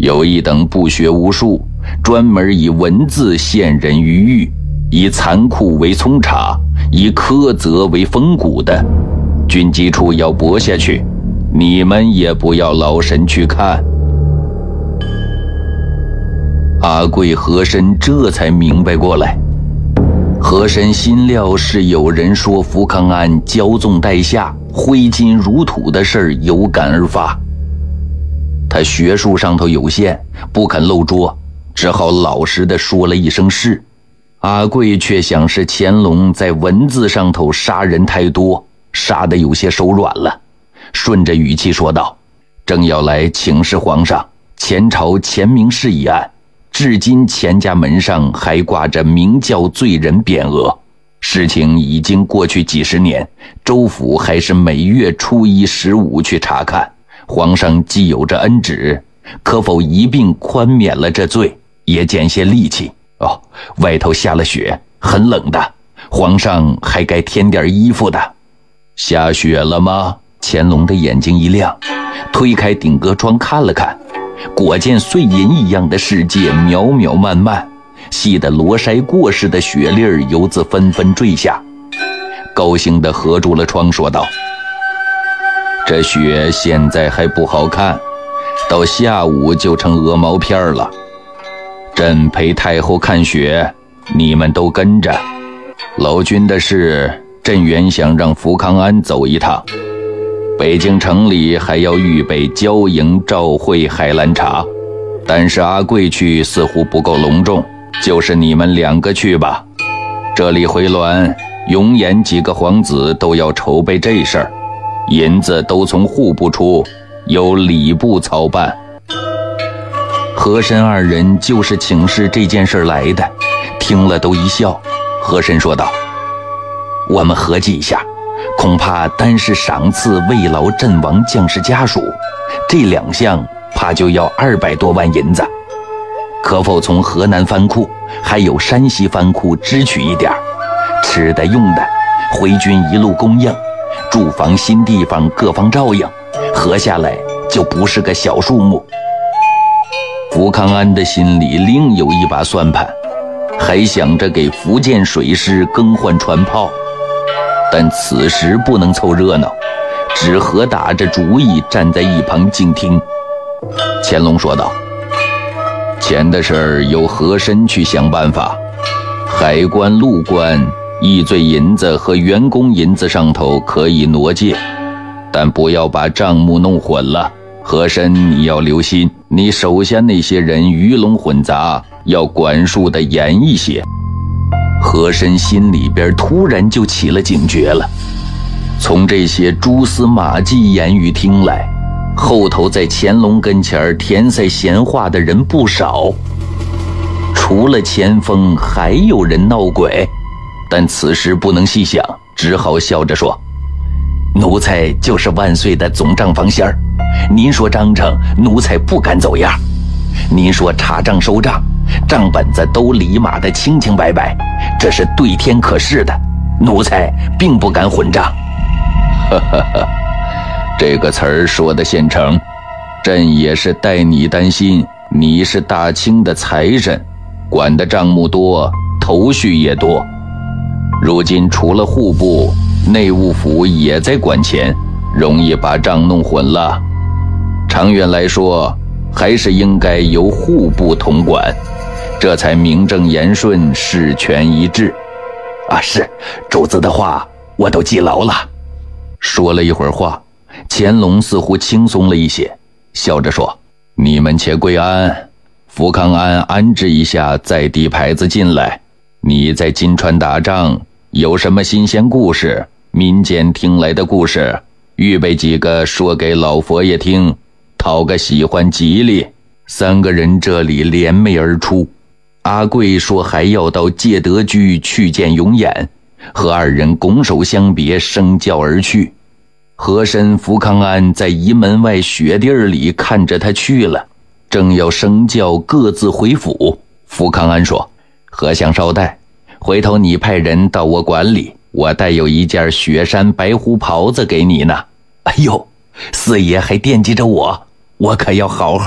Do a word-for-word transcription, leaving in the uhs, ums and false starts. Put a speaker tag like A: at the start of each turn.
A: 有一等不学无术，专门以文字陷人于狱，以残酷为葱茶，以苛责为风骨的，军机处要驳下去，你们也不要劳神去看。阿贵和珅这才明白过来，和珅心料是有人说福康安骄纵待下，挥金如土的事儿有感而发。他学术上头有限，不肯露拙，只好老实地说了一声是。阿贵却想是乾隆在文字上头杀人太多，杀得有些手软了，顺着语气说道：正要来请示皇上，前朝钱明氏一案，至今钱家门上还挂着明教罪人匾额，事情已经过去几十年，州府还是每月初一十五去查看，皇上既有着恩旨，可否一并宽免了这罪，也减些力气。哦，外头下了雪，很冷的，皇上还该添点衣服的。下雪了吗？乾隆的眼睛一亮，推开顶格窗看了看，果见碎银一样的世界渺渺漫漫，细得罗筛过似的雪粒儿由自纷纷坠下。高兴地合住了窗说道：这雪现在还不好看，到下午就成鹅毛片了。朕陪太后看雪，你们都跟着。老君的事，朕原想让福康安走一趟，北京城里还要预备交迎召会海兰茶，但是阿贵去似乎不够隆重，就是你们两个去吧。这里回銮，永远几个皇子都要筹备这事儿，银子都从户部出，由礼部操办。和珅二人就是请示这件事来的，听了都一笑。和珅说道：我们合计一下，恐怕单是赏赐慰劳阵亡将士家属，这两项怕就要二百多万银子，可否从河南藩库还有山西藩库支取一点，吃的用的回军一路供应，住房新地方各方照应，合下来就不是个小数目。福康安的心里另有一把算盘，还想着给福建水师更换船炮，但此时不能凑热闹，只合打着主意站在一旁静听。乾隆说道：钱的事儿由和珅去想办法，海关陆关易罪银子和员工银子上头可以挪借，但不要把账目弄混了。和珅你要留心，你手下那些人鱼龙混杂，要管束得严一些。和珅心里边突然就起了警觉了，从这些蛛丝马迹言语听来，后头在乾隆跟前填塞闲话的人不少，除了乾丰还有人闹鬼，但此时不能细想，只好笑着说：奴才就是万岁的总账房仙儿，您说章程，奴才不敢走样；您说查账收账，账本子都理码的清清白白，这是对天可视的，奴才并不敢混账。哈哈哈，这个词儿说的现成，朕也是代你担心，你是大清的财神，管的账目多，头绪也多。如今除了户部，内务府也在管钱，容易把账弄混了。长远来说，还是应该由户部统管，这才名正言顺，事权一致。啊，是，主子的话我都记牢了。说了一会儿话，乾隆似乎轻松了一些，笑着说：你们且归安，福康安安置一下在地牌子进来。你在金川打仗，有什么新鲜故事，民间听来的故事，预备几个说给老佛爷听，讨个喜欢吉利。三个人这里联袂而出。阿贵说还要到介德居去见永琰，和二人拱手相别，升轿而去。和珅、福康安在仪门外雪地里看着他去了，正要升轿各自回府。福康安说：和相稍待，回头你派人到我馆里，我带有一件雪山白狐袍子给你呢。哎呦，四爷还惦记着我，我可要好好